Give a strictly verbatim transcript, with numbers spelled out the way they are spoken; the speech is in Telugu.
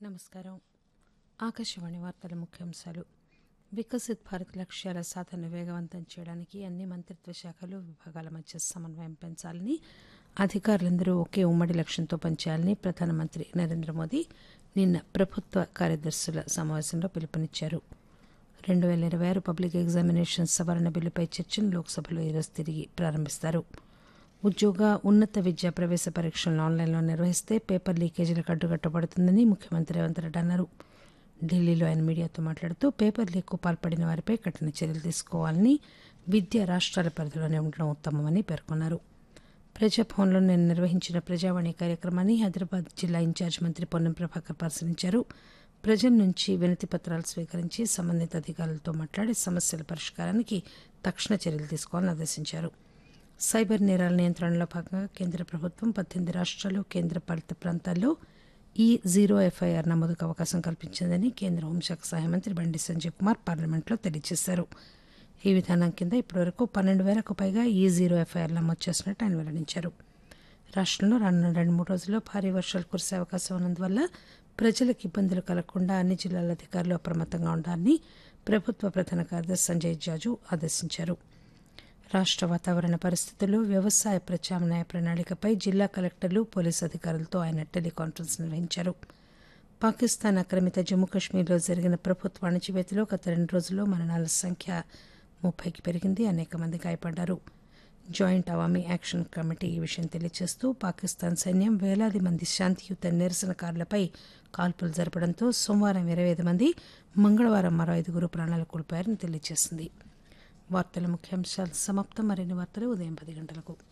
నమస్కారం. ఆకాశవాణి వార్తల ముఖ్యాంశాలు. వికసిత్ భారత్ లక్ష్యాల సాధనను వేగవంతం చేయడానికి అన్ని మంత్రిత్వ శాఖలు, విభాగాల మధ్య సమన్వయం పెంచాలని, అధికారులందరూ ఒకే ఉమ్మడి లక్ష్యంతో పనిచేయాలని ప్రధానమంత్రి నరేంద్ర మోదీ నిన్న ప్రభుత్వ కార్యదర్శుల సమావేశంలో పిలుపునిచ్చారు. రెండు పేల ఇరవై ఆరు పబ్లిక్ ఎగ్జామినేషన్స్ సవరణ బిల్లుపై చర్చను లోక్సభలో ఈరోజు తిరిగి ప్రారంభిస్తారు. ఉద్యోగ, ఉన్నత విద్యా ప్రవేశ పరీక్షలను ఆన్లైన్లో నిర్వహిస్తే పేపర్ లీకేజీలకు అడ్డుకట్టబడుతుందని ముఖ్యమంత్రి రేవంత్ రెడ్డి అన్నారు. ఢిల్లీలో ఆయన మీడియాతో మాట్లాడుతూ పేపర్ లీక్కు పాల్పడిన వారిపై కఠిన చర్యలు తీసుకోవాలని, విద్య రాష్ట్రాల పరిధిలోనే ఉండడం ఉత్తమమని పేర్కొన్నారు. ప్రజాభవన్లో నిన్న నిర్వహించిన ప్రజావాణి కార్యక్రమాన్ని హైదరాబాద్ జిల్లా ఇన్ఛార్జ్ మంత్రి పొన్నం ప్రభాకర్ పరిశీలించారు. ప్రజల నుంచి వినతి పత్రాలు స్వీకరించి సంబంధిత అధికారులతో మాట్లాడి సమస్యల పరిష్కారానికి తక్షణ చర్యలు తీసుకోవాలని ఆదేశించారు. సైబర్ నేరాల నియంత్రణలో భాగంగా కేంద్ర ప్రభుత్వం పద్దెనిమిది రాష్ట్రాలు, కేంద్రపాలిత ప్రాంతాల్లో ఈ జీరో ఎఫ్ఐఆర్ నమోదుకు అవకాశం కల్పించిందని కేంద్ర హోంశాఖ సహాయ మంత్రి బండి సంజయ్ కుమార్ పార్లమెంట్లో తెలియజేశారు. ఈ విధానం కింద ఇప్పటివరకు పన్నెండు వేలకు పైగా ఈ జీరో ఎఫ్ఐఆర్ నమోదు చేసినట్టు ఆయన వెల్లడించారు. రాష్ట్రంలో రానున్న రెండు మూడు రోజుల్లో భారీ వర్షాలు కురిసే అవకాశం ఉన్నందువల్ల ప్రజలకు ఇబ్బందులు కలగకుండా అన్ని జిల్లాల అధికారులు అప్రమత్తంగా ఉండాలని ప్రభుత్వ ప్రధాన కార్యదర్శి సంజయ్ జాజు ఆదేశించారు. రాష్ట్ర వాతావరణ పరిస్థితులు, వ్యవసాయ ప్రత్యామ్నాయ ప్రణాళికపై జిల్లా కలెక్టర్లు, పోలీసు అధికారులతో ఆయన టెలికాన్ఫరెన్స్ నిర్వహించారు. పాకిస్తాన్ ఆక్రమిత జమ్మూ కశ్మీర్లో జరిగిన ప్రభుత్వ అణచివేతలో గత రెండు రోజుల్లో మరణాల సంఖ్య ముప్పైకి పెరిగింది. అనేక మంది గాయపడ్డారు. జాయింట్ అవామీ యాక్షన్ కమిటీ ఈ విషయం తెలియజేస్తూ పాకిస్తాన్ సైన్యం వేలాది మంది శాంతియుత నిరసనకారులపై కాల్పులు జరపడంతో సోమవారం ఇరవై ఐదు మంది, మంగళవారం మరో ఐదుగురు ప్రాణాలు కోల్పోయారని తెలియజేసింది. వార్తల ముఖ్యాంశాలు సమాప్తం. మరిన్ని వార్తలు ఉదయం పది గంటలకు.